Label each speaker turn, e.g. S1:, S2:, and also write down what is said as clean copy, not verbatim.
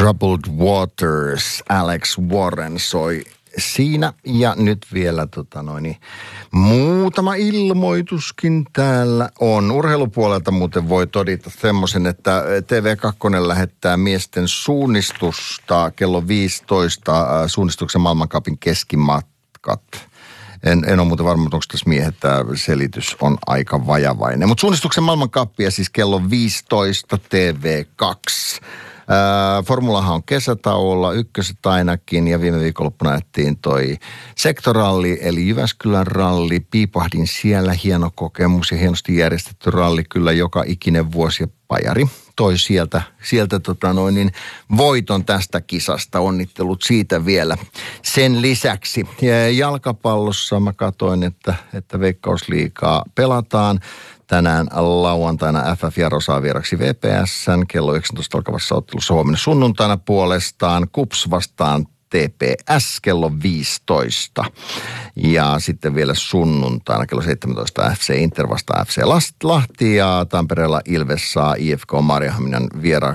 S1: Troubled Waters, Alex Warren soi siinä. Ja nyt vielä muutama ilmoituskin täällä on. Urheilupuolelta muuten voi todita semmoisen, että TV2 lähettää miesten suunnistusta kello 15 suunnistuksen maailmancupin keskimatkat. En ole muuten varma, onko tässä miehet, tämä selitys on aika vajavainen. Mutta suunnistuksen maailmankappia siis kello 15 TV2. Formulahan on kesätauolla, ykköset ainakin, ja viime viikonloppuna nähtiin toi sektoralli, eli Jyväskylän ralli. Piipahdin siellä, hieno kokemus ja hienosti järjestetty ralli kyllä joka ikinen vuosi, ja Pajari toi sieltä voiton tästä kisasta. Onnittelut siitä vielä. Sen lisäksi jalkapallossa mä katsoin, että Veikkausliigaa pelataan. Tänään lauantaina FF Jaro saa vieraksi VPS:n kello 19 alkavassa ottelussa. Huomenna sunnuntaina puolestaan KuPS vastaan TPS kello 15. Ja sitten vielä sunnuntaina kello 17 FC Inter vastaan FC Lahti, ja Tampereella Ilves saa IFK Maarianhaminan